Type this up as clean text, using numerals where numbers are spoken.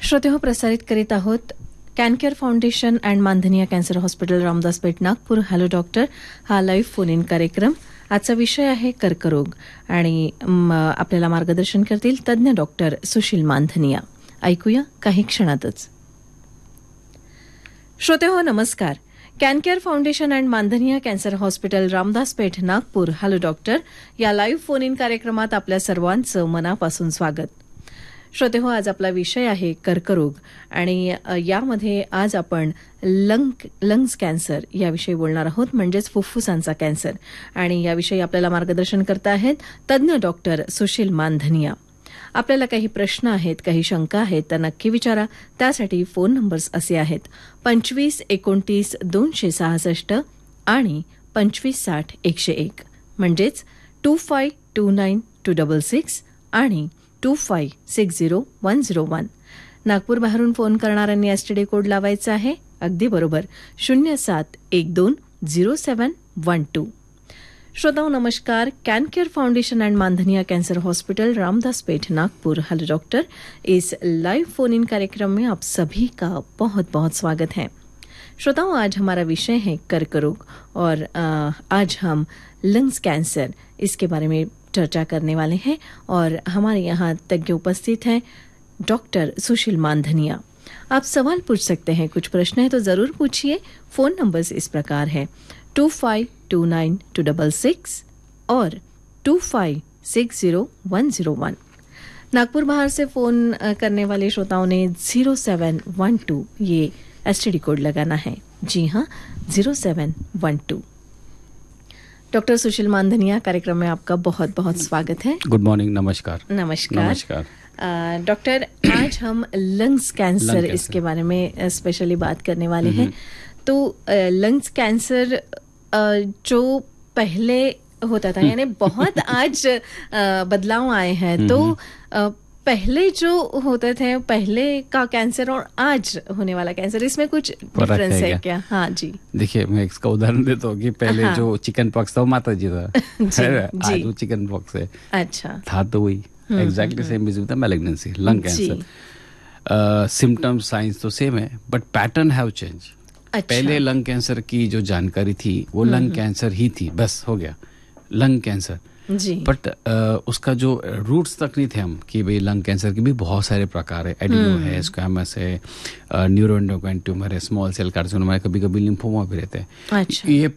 श्रोतेहो, प्रसारित करीत आहोत कॅनकेअर foundation and मानधनिया cancer hospital, Ramdaspeth, Nagpur. Hello doctor हा लाईव्ह फोन इन कार्यक्रम. आजचा विषय आहे कर्करोग आणि आपल्याला मार्गदर्शन करतील तज्ज्ञ डॉक्टर सुशील मानधनिया. ऐकूया काही क्षणातच. श्रोतेहो नमस्कार. कॅनकेअर foundation and मानधनिया cancer hospital, Ramdaspeth, Nagpur. Hello doctor या लाईव्ह फोन इन कार्यक्रमात आपल्या सर्वांचं मनापासून स्वागत. श्रोतेहो, आज आपला विषय आहे कर्करोग आणि यामध्ये आज आपण लंग्स कॅन्सर याविषयी बोलणार आहोत, म्हणजेच फुफ्फुसांचा कॅन्सर. आणि याविषयी आपल्याला मार्गदर्शन करता आहेत तज्ज्ञ डॉक्टर सुशील मानधनिया. आपल्याला काही प्रश्न आहेत, काही शंका आहेत तर नक्की विचारा. त्यासाठी फोन नंबर्स असे आहेत 2529 आणि 2560 म्हणजेच 2529 आणि 2560 नागपूर बाहेरून फोन करणाऱ्यांनी एसटीडी कोड लावायचा आहे. अगदी बरोबर 07120712. श्रोताओं नमस्कार. कैनकेयर foundation and मानधनिया cancer hospital, Ramdaspeth, Nagpur. Hello doctor. इस लाइव फोन इन कार्यक्रम में आप सभी का बहुत बहुत स्वागत है. श्रोताओं, आज हमारा विषय है कर्करोग और आज हम लंग्स कैंसर इसके बारे में चर्चा करने वाले हैं और हमारे यहाँ तज्ञ उपस्थित हैं डॉक्टर सुशील मानधनिया. आप सवाल पूछ सकते हैं, कुछ प्रश्न है तो जरूर पूछिए. फोन नंबर्स इस प्रकार है 2529 और 2560 नागपुर बाहर से फोन करने वाले श्रोताओं ने 0712 ये एसटीडी कोड लगाना है. जी हाँ, 0712. डॉक्टर सुशील मानधनिया, कार्यक्रम में आपका बहुत बहुत स्वागत है. Good morning. नमस्कार. नमस्कार. डॉक्टर, आज हम लंग्स कैंसर इसके बारे में स्पेशली बात करने वाले हैं. तो लंग्स कैंसर जो पहले होता था, यानी बहुत आज बदलाव आए हैं. तो पहले जो होते थे, पहले का कैंसर और आज होने वाला कैंसर, इसमें कुछ डिफरेंस है क्या? हाँ जी. देखिए, मैं इसका उदाहरण देता हूँ कि पहले जो चिकन पॉक्स था वो माता जी था. आज वो चिकन पॉक्स है. अच्छा. था तो वही exactly same is with the malignancy, lung cancer. Symptoms, science तो सेम है, बट पैटर्न हैव चेंज. पहले लंग कैंसर की जो जानकारी थी वो लंग कैंसर ही थी, बस हो गया लंग कैंसर. बट उसका जो रूट्स तक नहीं थे हम कि भाई लंग कैंसर के भी बहुत सारे प्रकार है. एडिनो है, स्क्वैमस है, न्यूरोएंडोक्राइन ट्यूमर है, स्मॉल सेल कार्सिनोमा है, कभी कभी लिम्फोमा भी रहते हैं. अच्छा. ये